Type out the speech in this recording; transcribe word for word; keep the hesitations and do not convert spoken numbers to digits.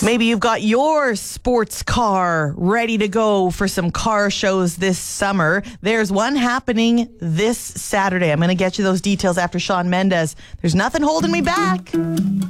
Maybe you've got your sports car ready to go for some car shows this summer. There's one happening this Saturday. I'm going to get you those details after Shawn Mendes. There's nothing holding me back.